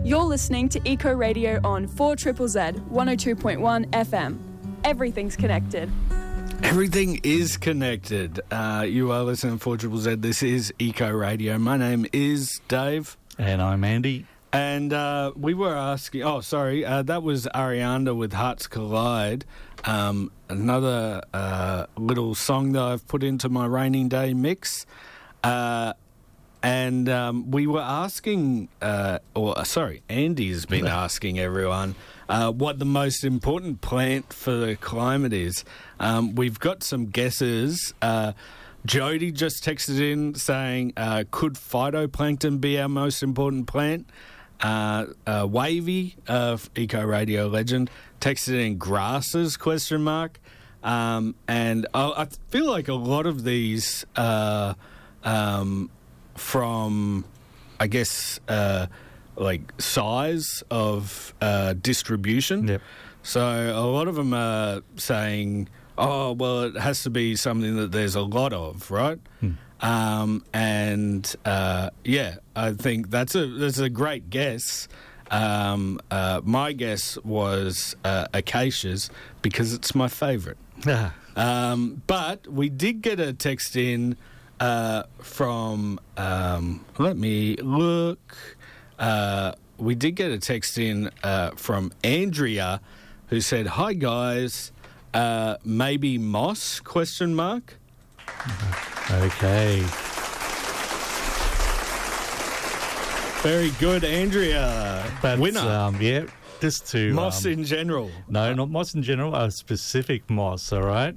You're listening to Eco Radio on 4ZZZ 102.1 FM. Everything's connected. Everything is connected. You are listening to 4ZZZ. This is Eco Radio. My name is Dave. And I'm Andy. And we were asking... that was Ariana with Hearts Collide. Another little song that I've put into my raining day mix. And we were asking... Andy's been asking everyone what the most important plant for the climate is. We've got some guesses. Jody just texted in saying, could phytoplankton be our most important plant? Wavy, Eco Radio legend, texted in grasses, ? And I feel like a lot of these from, I guess, like size of distribution. Yep. So a lot of them are saying, oh, well, it has to be something that there's a lot of, right? I think that's a great guess. My guess was acacias because it's my favourite. But we did get a text in from, let me look. We did get a text in from Andrea who said, hi guys, maybe moss, ? Okay. Very good, Andrea. But, winner. just to... Moss in general. No, not moss in general, a specific moss, all right?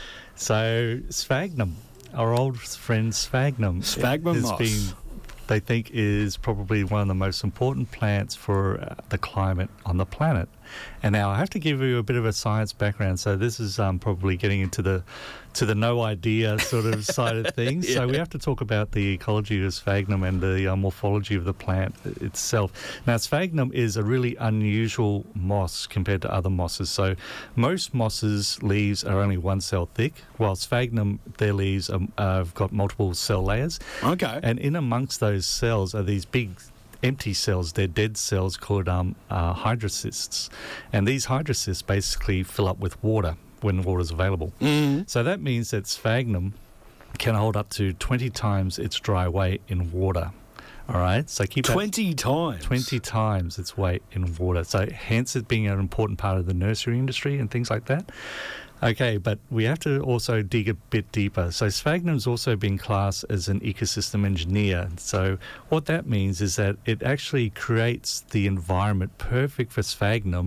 So, sphagnum, our old friend sphagnum. Sphagnum moss. They think is probably one of the most important plants for the climate on the planet. And now I have to give you a bit of a science background. So this is probably getting into the no idea sort of side of things. Yeah. So we have to talk about the ecology of sphagnum and the morphology of the plant itself. Now, sphagnum is a really unusual moss compared to other mosses. So most mosses' leaves are only one cell thick, while sphagnum, their leaves have got multiple cell layers. Okay. And in amongst those cells are these big empty cells. They're dead cells called hydrocysts. And these hydrocysts basically fill up with water when water is available. Mm-hmm. So that means that sphagnum can hold up to 20 times its dry weight in water. All right? So keep 20 times? 20 times its weight in water. So hence it being an important part of the nursery industry and things like that. Okay, but we have to also dig a bit deeper. So sphagnum's also been classed as an ecosystem engineer. So what that means is that it actually creates the environment perfect for sphagnum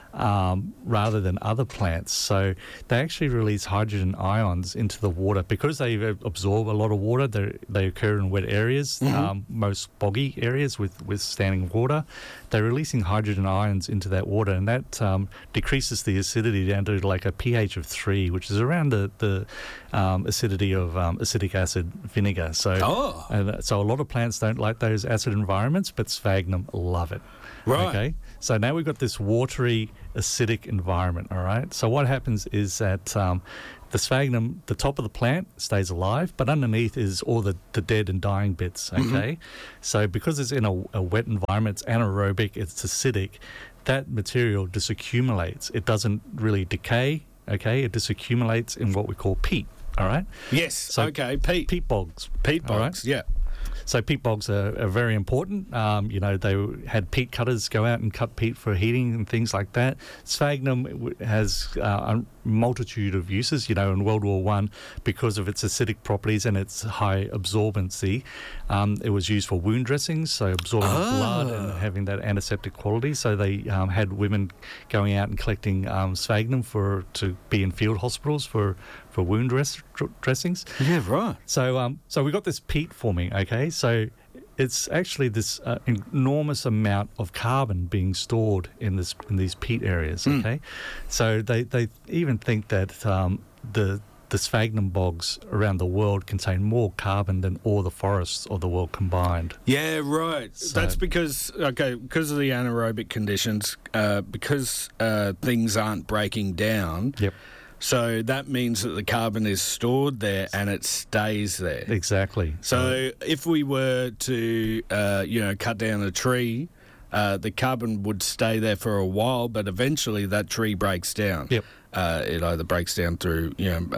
rather than other plants. So they actually release hydrogen ions into the water because they absorb a lot of water. They occur in wet areas, most boggy areas with standing water. They're releasing hydrogen ions into that water, and that decreases the acidity down to like a pH of 3, which is around the acidity of acetic acid vinegar. So, so a lot of plants don't like those acid environments, but sphagnum love it. Right. Okay. So now we've got this watery, acidic environment, all right? So what happens is that the sphagnum, the top of the plant stays alive, but underneath is all the dead and dying bits, okay? So because it's in a wet environment, it's anaerobic, it's acidic, that material disaccumulates. It doesn't really decay, okay? It disaccumulates in what we call peat, all right? Yes, So okay, peat. Peat bogs. Peat bogs, all right? yeah. So peat bogs are very important. They had peat cutters go out and cut peat for heating and things like that. Sphagnum has a multitude of uses. In World War I, because of its acidic properties and its high absorbency, it was used for wound dressings, so absorbing blood and having that antiseptic quality. So they had women going out and collecting sphagnum to be in field hospitals for wound dressings. Yeah, right. So we got this peat forming, okay? So it's actually this enormous amount of carbon being stored in these peat areas, okay? So they even think that the sphagnum bogs around the world contain more carbon than all the forests of the world combined. Yeah, right. So, that's because of the anaerobic conditions, because things aren't breaking down. Yep. So that means that the carbon is stored there and it stays there. Exactly. So if we were to, cut down a tree the carbon would stay there for a while, but eventually that tree breaks down. Yep. It either breaks down through,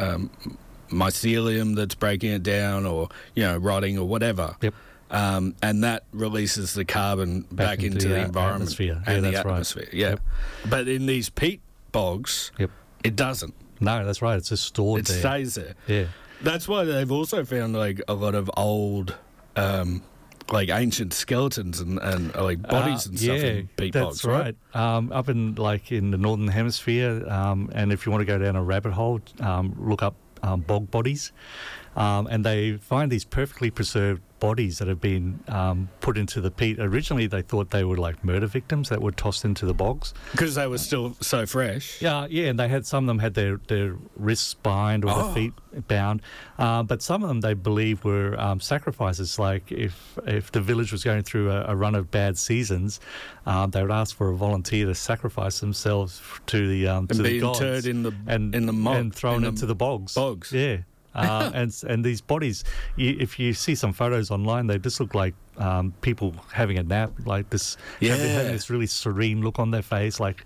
mycelium that's breaking it down, or rotting, or whatever. Yep. And that releases the carbon back into the environment atmosphere. and Yeah, the that's right. atmosphere. Yeah. Yep. But in these peat bogs, Yep. it doesn't. No, that's right. It's just stored It there. stays there. Yeah. That's why they've also found like a lot of old, like ancient skeletons and like bodies and stuff in peat bogs, right? Up in the northern hemisphere, and if you want to go down a rabbit hole, look up bog bodies, and they find these perfectly preserved bodies that have been put into the peat. Originally, they thought they were like murder victims that were tossed into the bogs Because they were still so fresh. Yeah, and they had some of them had their wrists bound or their feet bound, but some of them they believe were sacrifices. Like if the village was going through a run of bad seasons, they would ask for a volunteer to sacrifice themselves to the be gods interred in the mud, and thrown into the bogs. Yeah. And these bodies, if you see some photos online, they just look like people having a nap, like this, having this really serene look on their face, like,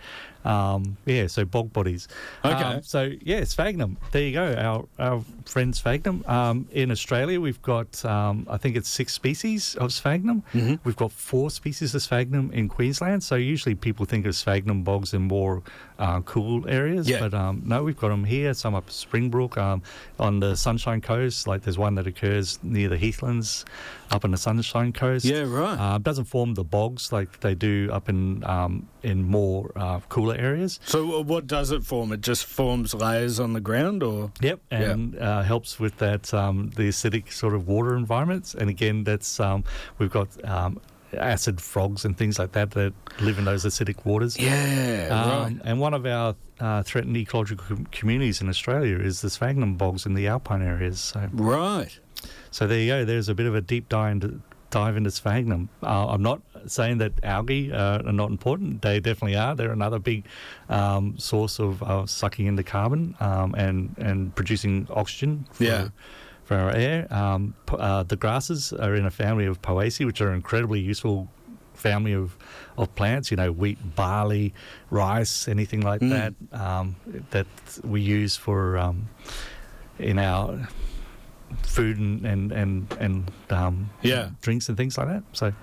so bog bodies. Okay. Sphagnum. There you go, our friend Sphagnum. In Australia, we've got, I think it's 6 species of Sphagnum. Mm-hmm. We've got 4 species of Sphagnum in Queensland, so usually people think of Sphagnum bogs in more cool areas, but no, we've got them here, some up Springbrook, on the Sunshine Coast, like there's one that occurs near the Heathlands, up on the Sunshine Coast. Yeah, right. Doesn't form the bogs like they do up in more cooler areas. So what does it form? It just forms layers on the ground, or? Yep, and helps with that the acidic sort of water environments. And again, that's we've got acid frogs and things like that live in those acidic waters. Yeah, right. And one of our threatened ecological communities in Australia is the sphagnum bogs in the alpine areas. So. Right. So there you go. There's a bit of a deep dive into sphagnum. I'm not saying that algae are not important. They definitely are. They're another big source of sucking into carbon and producing oxygen for our air. The grasses are in a family of Poaceae, which are an incredibly useful family of plants. Wheat, barley, rice, anything like that that we use for in our food and drinks and things like that. So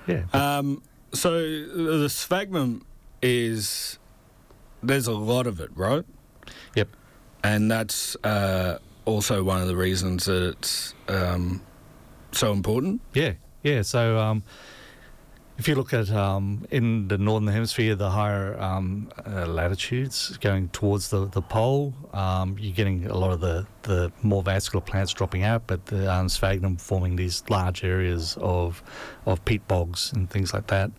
so the sphagnum there's a lot of it, right? Yep. And that's also one of the reasons that it's so important. Yeah. So if you look at in the northern hemisphere, the higher latitudes going towards the pole, you're getting a lot of the more vascular plants dropping out, but the sphagnum forming these large areas of peat bogs and things like that.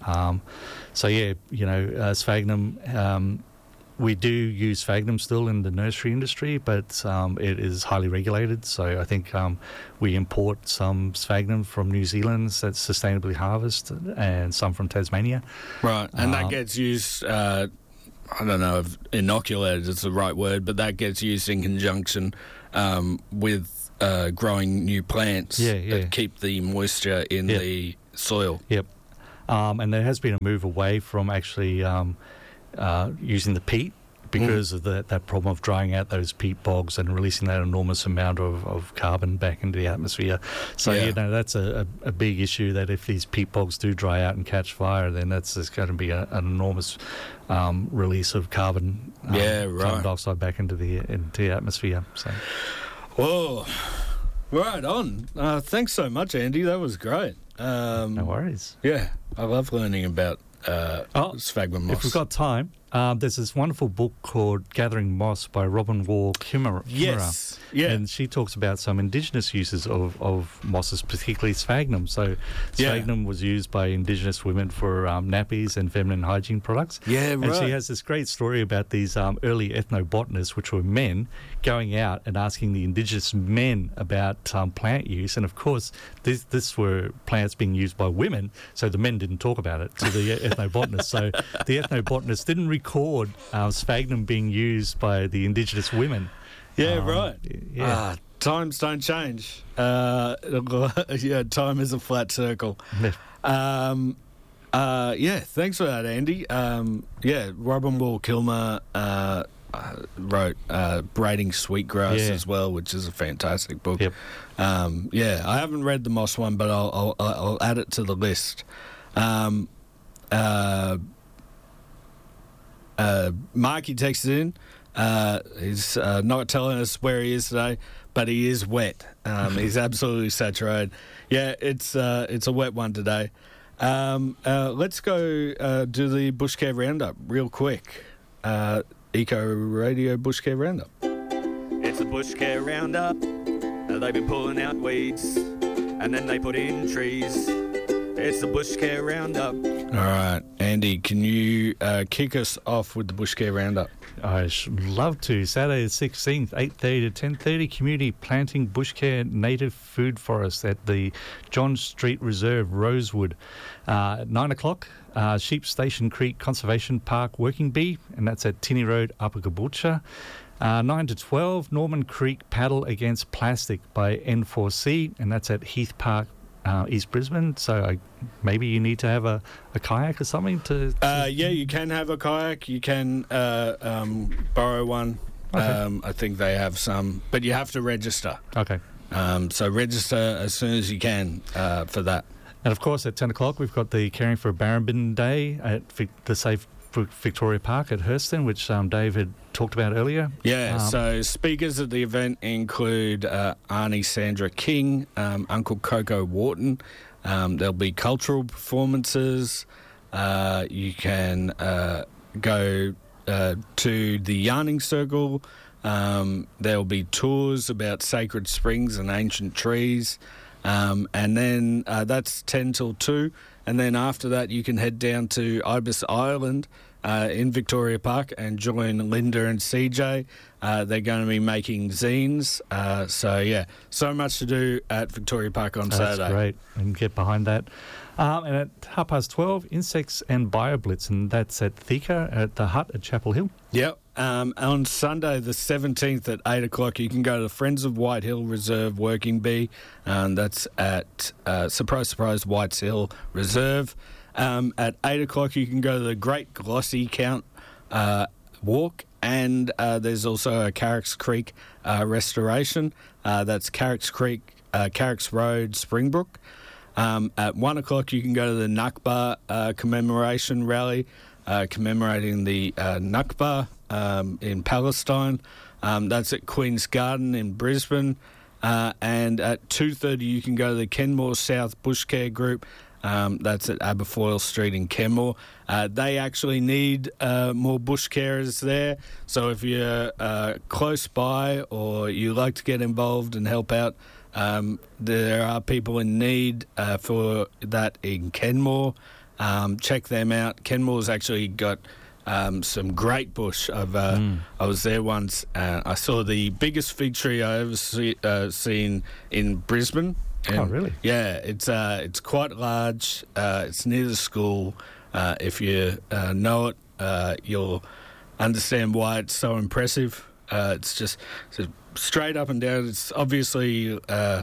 Sphagnum. We do use sphagnum still in the nursery industry, but it is highly regulated. So I think we import some sphagnum from New Zealand that's sustainably harvested, and some from Tasmania. Right, and that gets used, I don't know if inoculated is the right word, but that gets used in conjunction with growing new plants that keep the moisture in the soil. Yep. And there has been a move away from actually using the peat because of that problem of drying out those peat bogs and releasing that enormous amount of carbon back into the atmosphere. So, that's a big issue, that if these peat bogs do dry out and catch fire, then that's just going to be an enormous release of carbon dioxide back into the atmosphere. So, whoa, right on. Thanks so much, Andy. That was great. No worries. Yeah, I love learning about sphagnum moss. If we've got time, there's this wonderful book called Gathering Moss by Robin Wall Kimmerer. Yes, yeah. And she talks about some indigenous uses of mosses, particularly sphagnum. So sphagnum was used by indigenous women for nappies and feminine hygiene products. Yeah, right. And she has this great story about these early ethnobotanists, which were men, going out and asking the indigenous men about plant use. And of course, this were plants being used by women, so the men didn't talk about it to the ethnobotanists. So the ethnobotanists didn't record sphagnum being used by the indigenous women. Yeah, right. Yeah. Times don't change. Time is a flat circle. Yeah, thanks for that, Andy. Robin Wall Kilmer wrote Braiding Sweetgrass as well, which is a fantastic book. Yep. I haven't read the Moss one, but I'll add it to the list. Marky texted in. He's not telling us where he is today, but he is wet. He's absolutely saturated. Yeah, it's a wet one today. Let's go do the Bushcare Roundup real quick. Eco Radio Bushcare Roundup. It's a Bushcare Roundup. They've been pulling out weeds and then they put in trees. It's the Bushcare Roundup. All right, Andy, can you kick us off with the Bushcare Roundup? I should love to. Saturday the 16th, 8:30 to 10:30, community planting bushcare native food forest at the John Street Reserve, Rosewood. 9 o'clock, Sheep Station Creek Conservation Park Working Bee, and that's at Tinney Road, Upper Caboolture. 9 to 12, Norman Creek Paddle Against Plastic by N4C, and that's at Heath Park, East Brisbane. So maybe you need to have a kayak or something to... Yeah, you can have a kayak. You can borrow one. Okay. I think they have some, but you have to register. Okay. So register as soon as you can for that. And of course, at 10 o'clock, we've got the Caring for Barrambin Day at the Safe Victoria Park at Hurston, which Dave had talked about earlier. Yeah, so speakers at the event include Arnie Sandra King, Uncle Coco Wharton. There'll be cultural performances. You can go to the Yarning Circle. There'll be tours about sacred springs and ancient trees. And then that's 10 till 2. And then after that, you can head down to Ibis Island in Victoria Park and join Linda and CJ. They're going to be making zines. So much to do at Victoria Park on Saturday. That's great. And get behind that. And at 12:30, Insects and BioBlitz, and that's at Thika at the Hut at Chapel Hill. Yep. On Sunday the 17th at 8 o'clock, you can go to the Friends of White Hill Reserve Working Bee. That's at, surprise, surprise, Whites Hill Reserve. At 8 o'clock, you can go to the Great Glossy Count Walk, and there's also a Carricks Creek restoration. That's Carricks Creek, Carricks Road, Springbrook. At 1 o'clock, you can go to the Nakba commemoration rally, commemorating the Nakba in Palestine. That's at Queen's Garden in Brisbane. And at 2:30, you can go to the Kenmore South Bushcare Group. That's at Aberfoyle Street in Kenmore. They actually need more bush carers there. So if you're close by or you like to get involved and help out, there are people in need for that in Kenmore. Check them out. Kenmore's actually got some great bush. I was there once. I saw the biggest fig tree I ever seen in Brisbane. Oh, really? Yeah, it's quite large. It's near the school. If you know it, you'll understand why it's so impressive. It's just straight up and down. It's obviously, you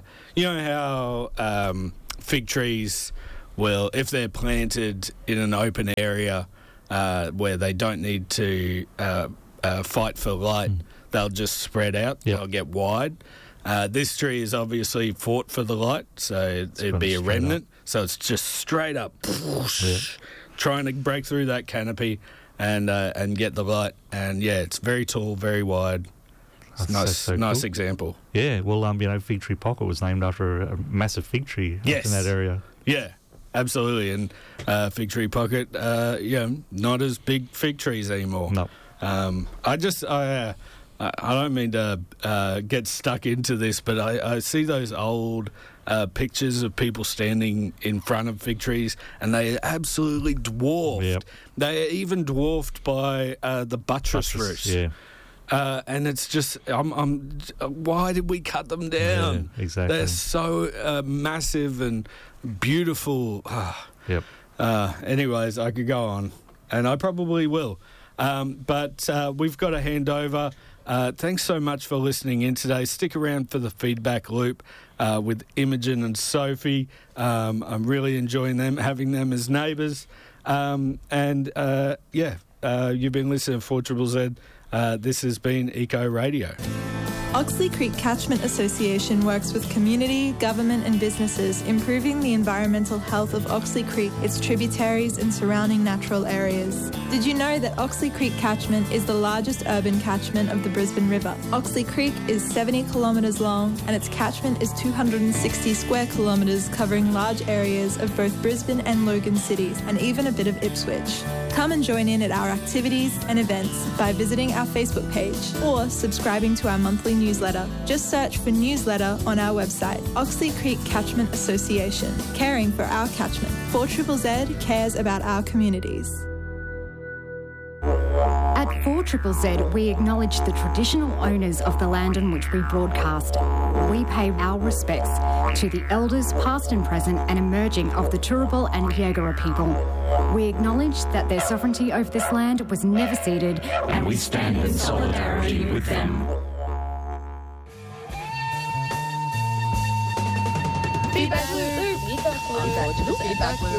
know how fig trees will, if they're planted in an open area where they don't need to fight for light, they'll just spread out. Yep. They'll get wide. This tree is obviously fought for the light, so it'd be a remnant. So it's just straight up, trying to break through that canopy and get the light. And yeah, it's very tall, very wide. It's nice cool. example. Yeah, well, Fig Tree Pocket was named after a massive fig tree up in that area. Yeah, absolutely. And Fig Tree Pocket, not as big fig trees anymore. No. I don't mean to get stuck into this, but I see those old pictures of people standing in front of fig trees, and they are absolutely dwarfed. Yep. They are even dwarfed by the buttress roots. Yeah. And it's just, why did we cut them down? Yeah, exactly. They're so massive and beautiful. Yep. Anyways, I could go on, and I probably will. But we've got to hand over Thanks so much for listening in today. Stick around for the feedback loop with Imogen and Sophie. I'm really enjoying having them as neighbours. You've been listening to 4ZZZ. This has been Eco Radio. Oxley Creek Catchment Association works with community, government and businesses improving the environmental health of Oxley Creek, its tributaries and surrounding natural areas. Did you know that Oxley Creek Catchment is the largest urban catchment of the Brisbane River? Oxley Creek is 70 kilometres long and its catchment is 260 square kilometres, covering large areas of both Brisbane and Logan cities and even a bit of Ipswich. Come and join in at our activities and events by visiting our Facebook page or subscribing to our monthly newsletter. Just search for newsletter on our website. Oxley Creek Catchment Association, caring for our catchment. 4ZZZ cares about our communities. At 4ZZZ, we acknowledge the traditional owners of the land on which we broadcast. We pay our respects to the elders past and present and emerging of the Turrbal and Yagara people. We acknowledge that their sovereignty over this land was never ceded, and we stand in solidarity with them. Feedback loop. Feedback loop. Feedback loop.